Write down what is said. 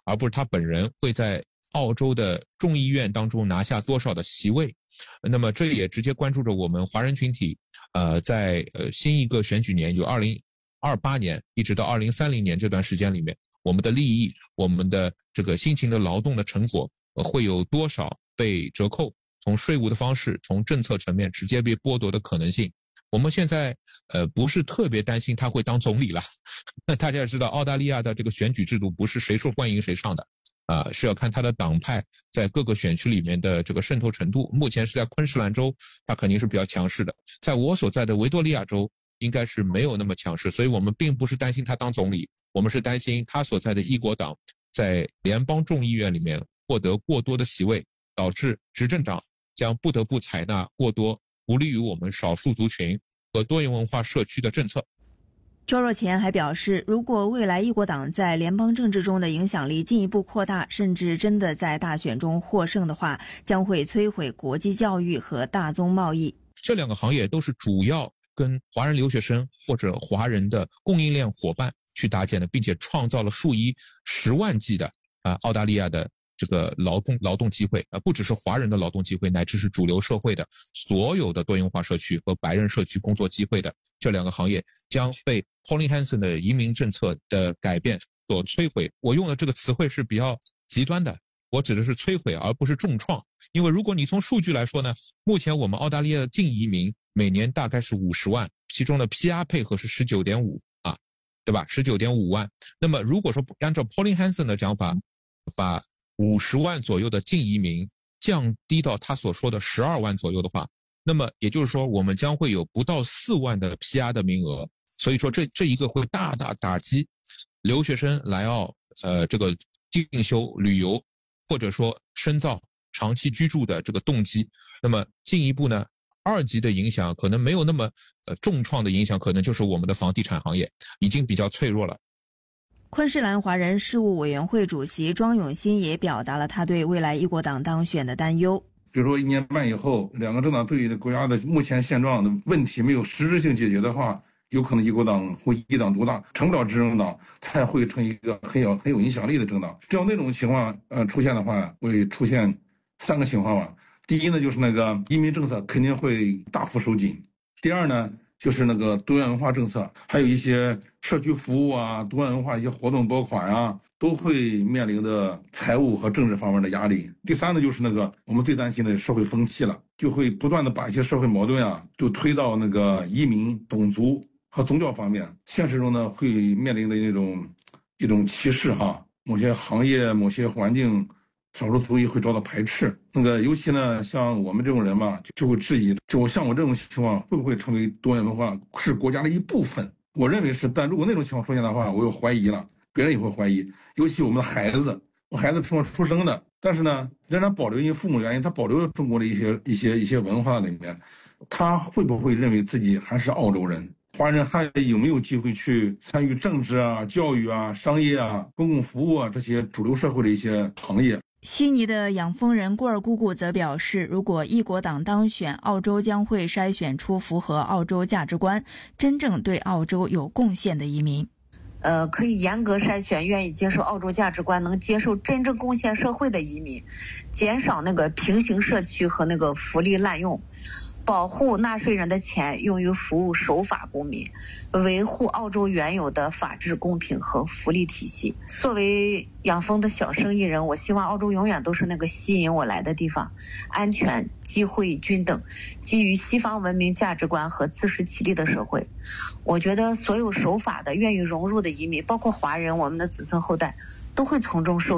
而不是他本人会在澳洲的众议院当中拿下多少的席位。那么这也直接关注着我们华人群体在新一个选举年，就2028年一直到2030年这段时间里面，我们的利益，我们的这个辛勤的劳动的成果会有多少被折扣，从税务的方式，从政策层面直接被剥夺的可能性。我们现在不是特别担心他会当总理了。大家也知道澳大利亚的这个选举制度不是谁受欢迎谁上的是要看他的党派在各个选区里面的这个渗透程度。目前是在昆士兰州他肯定是比较强势的，在我所在的维多利亚州应该是没有那么强势，所以我们并不是担心他当总理，我们是担心他所在的异国党在联邦众议院里面获得过多的席位，导致执政党将不得不采纳过多不利于我们少数族群和多元文化社区的政策。 周若钱还表示，如果未来异国党在联邦政治中的影响力进一步扩大，甚至真的在大选中获胜的话，将会摧毁国际教育和大宗贸易。 这两个行业都是主要跟华人留学生或者华人的供应链伙伴去搭建的，并且创造了数以10万计的澳大利亚的这个劳动机会不只是华人的劳动机会，乃至是主流社会的所有的多元化社区和白人社区工作机会的这两个行业将被 Pauline Hanson 的移民政策的改变所摧毁。我用的这个词汇是比较极端的，我指的是摧毁而不是重创。因为如果你从数据来说呢，目前我们澳大利亚的净移民每年大概是50万，其中的 PR 配合是 19.5 对吧 19.5 万。那么如果说按照 Pauline Hanson 的讲法，把50万左右的净移民降低到他所说的12万左右的话，那么也就是说我们将会有不到4万的 PR 的名额。所以说这一个会大大打击留学生来澳这个进修旅游或者说深造长期居住的这个动机。那么进一步呢，二级的影响可能没有那么重创的影响，可能就是我们的房地产行业已经比较脆弱了。 昆士兰华人事务委员会主席庄永新也表达了他对未来异国党当选的担忧。 比如说1年半以后，两个政党对国家的目前现状的问题没有实质性解决的话，有可能异国党会一党独大，成不了执政党，它也会成一个很有影响力的政党。只要那种情况出现的话，会出现3个情况吧。第一呢，就是那个移民政策肯定会大幅收紧。第二呢，就是那个多元文化政策，还有一些社区服务多元文化一些活动拨款都会面临的财务和政治方面的压力。第三呢，就是那个我们最担心的社会风气了，就会不断的把一些社会矛盾就推到那个移民、种族和宗教方面。现实中呢，会面临的一种歧视某些行业、某些环境，少数族裔会遭到排斥。尤其呢，像我们这种人嘛，就会质疑，像我这种情况会不会成为多元文化是国家的一部分？我认为是，但如果那种情况出现的话，我有怀疑了，别人也会怀疑。尤其我们的孩子，我孩子出生的，但是呢，仍然保留因父母原因，他保留了中国的一些文化里面，他会不会认为自己还是澳洲人？华人还有没有机会去参与政治教育商业公共服务这些主流社会的一些行业？ 悉尼的养蜂人顾尔姑姑则表示，如果异国党当选，澳洲将会筛选出符合澳洲价值观、真正对澳洲有贡献的移民。 可以严格筛选愿意接受澳洲价值观、能接受真正贡献社会的移民，减少那个平行社区和那个福利滥用，保护纳税人的钱用于服务守法公民，维护澳洲原有的法治公平和福利体系。作为养蜂的小生意人，我希望澳洲永远都是那个吸引我来的地方，安全、机会均等，基于西方文明价值观和自食其力的社会。我觉得所有守法的、愿意融入的移民，包括华人，我们的子孙后代，都会从中受